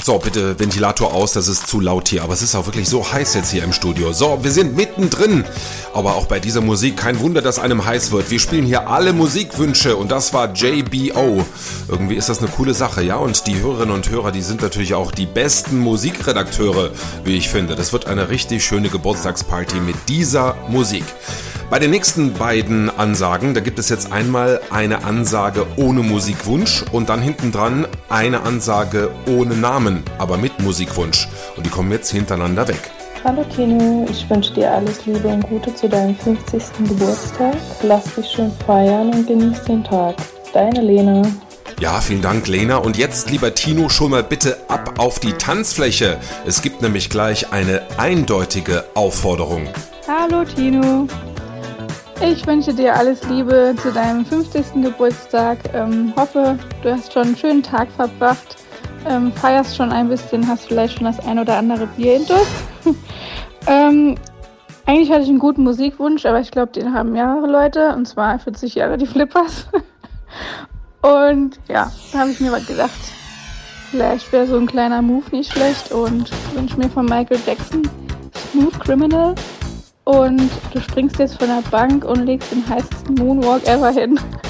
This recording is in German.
So, bitte Ventilator aus, das ist zu laut hier. Aber es ist auch wirklich so heiß jetzt hier im Studio. So, wir sind mittendrin. Aber auch bei dieser Musik, kein Wunder, dass einem heiß wird. Wir spielen hier alle Musikwünsche und das war JBO. Irgendwie ist das eine coole Sache, ja? Und die Hörerinnen und Hörer, die sind natürlich auch die besten Musikredakteure, wie ich finde. Das wird eine richtig schöne Geburtstagsparty mit dieser Musik. Bei den nächsten beiden Ansagen, da gibt es jetzt einmal eine Ansage ohne Musikwunsch und dann hinten dran eine Ansage ohne Namen, aber mit Musikwunsch. Und die kommen jetzt hintereinander weg. Hallo Tino, ich wünsche dir alles Liebe und Gute zu deinem 50. Geburtstag. Lass dich schön feiern und genieß den Tag. Deine Lena. Ja, vielen Dank, Lena. Und jetzt, lieber Tino, schon mal bitte ab auf die Tanzfläche. Es gibt nämlich gleich eine eindeutige Aufforderung. Hallo Tino. Ich wünsche dir alles Liebe zu deinem 50. Geburtstag. Hoffe, du hast schon einen schönen Tag verbracht. Feierst schon ein bisschen, hast vielleicht schon das ein oder andere Bier intus. Eigentlich hatte ich einen guten Musikwunsch, aber ich glaube, den haben mehrere Leute. Und zwar 40 Jahre die Flippers. Und ja, da habe ich mir was gedacht. Vielleicht wäre so ein kleiner Move nicht schlecht. Und wünsche mir von Michael Jackson Smooth Criminal. Und du springst jetzt von der Bank und legst den heißesten Moonwalk ever hin.